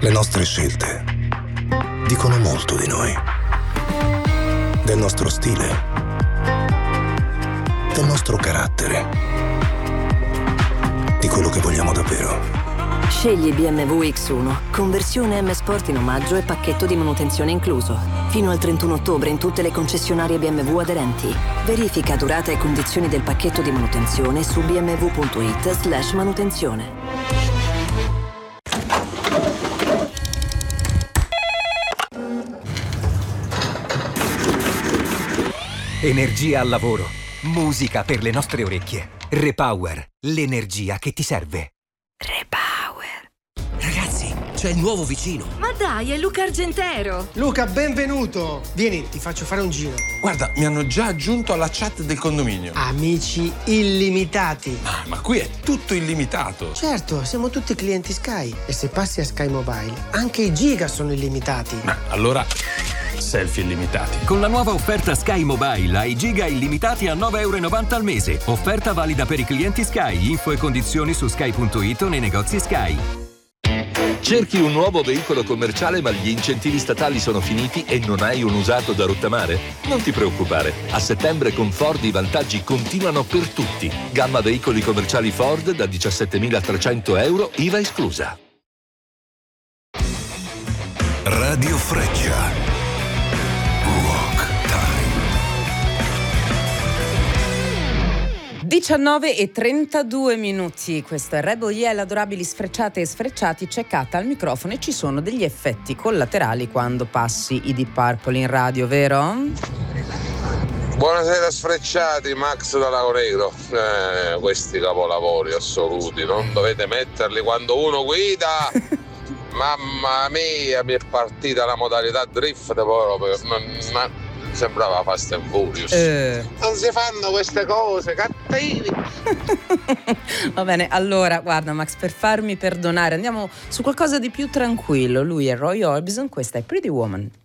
Le nostre scelte dicono molto di noi. Del nostro stile. Del nostro carattere. Di quello che vogliamo davvero. Scegli BMW X1, conversione M Sport in omaggio e pacchetto di manutenzione incluso. Fino al 31 ottobre in tutte le concessionarie BMW aderenti. Verifica durata e condizioni del pacchetto di manutenzione su bmw.it/manutenzione. Energia al lavoro, musica per le nostre orecchie. Repower, l'energia che ti serve. Repower. Ragazzi, c'è il nuovo vicino. Ma dai, è Luca Argentero. Luca, benvenuto. Vieni, ti faccio fare un giro. Guarda, mi hanno già aggiunto alla chat del condominio. Amici illimitati. Ma qui è tutto illimitato. Certo, siamo tutti clienti Sky. E se passi a Sky Mobile, anche i giga sono illimitati. Ma allora, selfie illimitati. Con la nuova offerta Sky Mobile hai giga illimitati a €9,90 al mese. Offerta valida per i clienti Sky. Info e condizioni su sky.it o nei negozi Sky. Cerchi un nuovo veicolo commerciale ma gli incentivi statali sono finiti e non hai un usato da rottamare? Non ti preoccupare. A settembre con Ford i vantaggi continuano per tutti. Gamma veicoli commerciali Ford da €17.300, IVA esclusa. Radio Freccia. Rock Time. 19:32. Questo è Rebel Yell, adorabili sfrecciate e sfrecciati. C'è Kat al microfono e ci sono degli effetti collaterali quando passi i Deep Purple in radio, vero? Buonasera sfrecciati, Max da Lagoregro. Questi capolavori assoluti, non dovete metterli quando uno guida. Mamma mia, mi è partita la modalità drift proprio, sembrava Fast and Furious. Non si fanno queste cose, cattivi. Va bene, allora, guarda Max, per farmi perdonare, andiamo su qualcosa di più tranquillo. Lui è Roy Orbison, questa è Pretty Woman.